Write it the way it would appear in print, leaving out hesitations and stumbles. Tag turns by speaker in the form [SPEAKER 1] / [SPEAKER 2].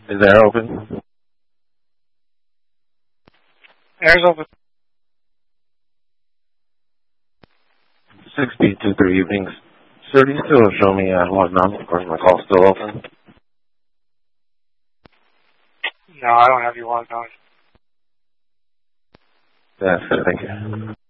[SPEAKER 1] Is that open?
[SPEAKER 2] Air's open.
[SPEAKER 1] 6B23 evenings. Sir, do you still show me one number, or is my call still open?
[SPEAKER 2] No, I don't have you logged on.
[SPEAKER 1] That's it, thank you.